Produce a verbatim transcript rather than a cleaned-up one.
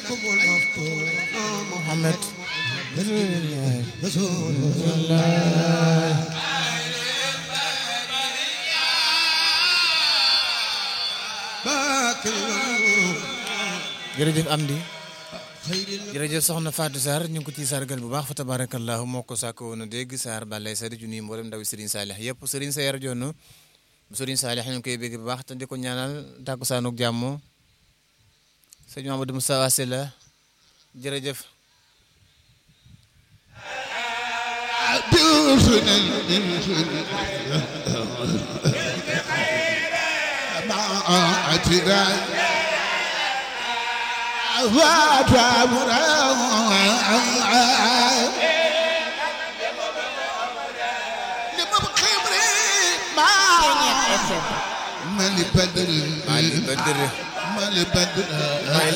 Muhammad Rasulullah jërëjëf Amdi jërëjëf soxna Fatou Sarr ñu ngi ko ci sargal bu baax fa tabarakallahu moo ko sàkk woon a dégg Sarr balay sa di junni mboolem ndawi Serigne Salih yëpp Serigne Sayar Jonn Serigne Salih ñu ngi koy bégg bu baax te di ko ñaanal tàkkusaanug jàmm sëñ Mamadou Moussa Wassé la jërëjëf Mali Badr Mali Badr Mali Badr